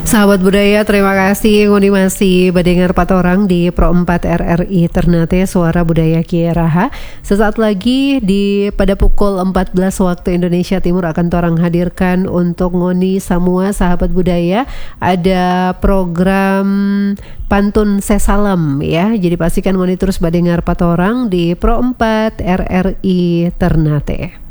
Sahabat budaya, terima kasih Ngoni masih mendengar patorang di Pro 4 RRI Ternate Suara Budaya Kiai Raha. Sesaat lagi pada pukul 14 waktu Indonesia Timur akan torang hadirkan untuk Ngoni semua sahabat budaya ada program Pantun Sesalam ya. Jadi pastikan Ngoni terus mendengar patorang di Pro 4 RRI Ternate.